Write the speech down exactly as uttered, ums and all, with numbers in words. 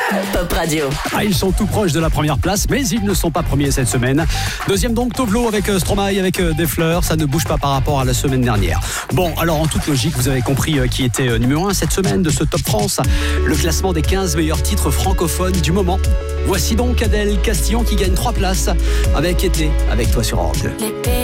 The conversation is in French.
Pop Radio. Ah, ils sont tout proches de la première place, mais ils ne sont pas premiers cette semaine. Deuxième donc, Tovlo avec euh, Stromae, avec euh, des fleurs. Ça ne bouge pas par rapport à la semaine dernière. Bon, alors en toute logique, vous avez compris euh, qui était euh, numéro un cette semaine de ce Top France. Le classement des quinze meilleurs titres francophones du moment. Voici donc Adèle Castillon qui gagne trois places avec Été, avec toi sur Europe deux.